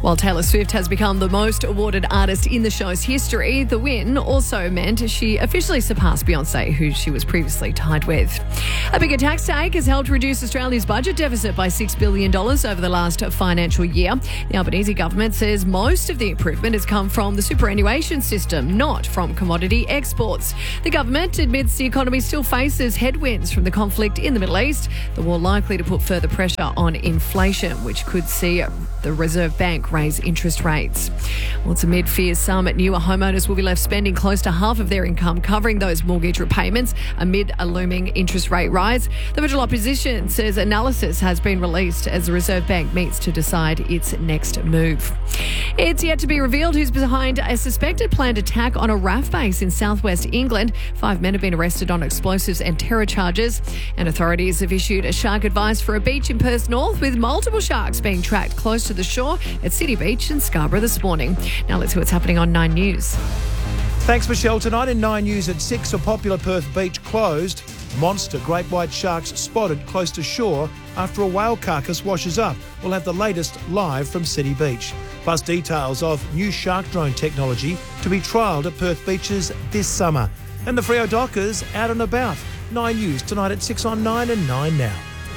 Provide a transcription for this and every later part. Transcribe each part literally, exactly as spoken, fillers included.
While Taylor Swift has become the most awarded artist in the show's history, the win also meant she officially surpassed Beyonce, who she was previously tied with. A bigger tax take has helped reduce Australia's budget deficit by six billion dollars over the last financial year. The Albanese government says most of the improvement has come from the superannuation system, not from commodity exports. The government admits the economy still faces headwinds from the conflict in the Middle East, the war likely to put further pressure on inflation, which could see the Reserve Bank raise interest rates. Well, it's amid fears some newer homeowners will be left spending close to half of their income covering those mortgage repayments amid a looming interest rate rise. The federal opposition says analysis has been released as the Reserve Bank meets to decide its next move. It's yet to be revealed who's behind a suspected planned attack on a R A F base in southwest England. Five men have been arrested on explosives and terror charges, and authorities have issued a shark advice for a beach in Perth North, with multiple sharks being tracked close to the shore at City Beach in Scarborough this morning. Now let's see what's happening on Nine News. Thanks, Michelle. Tonight in Nine News at six, a popular Perth beach closed. Monster great white sharks spotted close to shore after a whale carcass washes up. We'll have the latest live from City Beach. Plus details of new shark drone technology to be trialled at Perth beaches this summer. And the Freo Dockers out and about. Nine News tonight at six on Nine and Nine Now.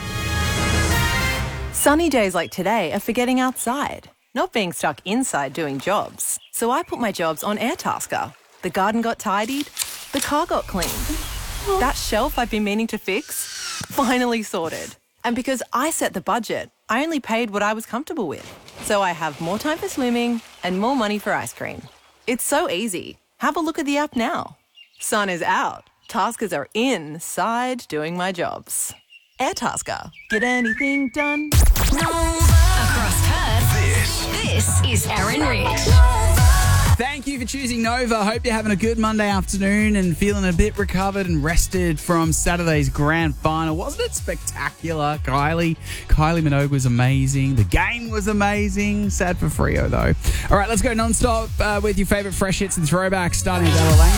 Sunny days like today are for getting outside, not being stuck inside doing jobs. So I put my jobs on Airtasker. The garden got tidied, the car got cleaned. That shelf I've been meaning to fix, finally sorted. And because I set the budget, I only paid what I was comfortable with. So I have more time for swimming and more money for ice cream. It's so easy. Have a look at the app now. Sun is out. Taskers are inside doing my jobs. Airtasker. Get anything done? Across Perth, this, this is Aaron Rich. Thank you for choosing Nova. Hope you're having a good Monday afternoon and feeling a bit recovered and rested from Saturday's grand final. Wasn't it spectacular, Kylie? Kylie Minogue was amazing. The game was amazing. Sad for Freo, though. All right, let's go non-stop uh, with your favourite fresh hits and throwbacks, starting with Ella Lang.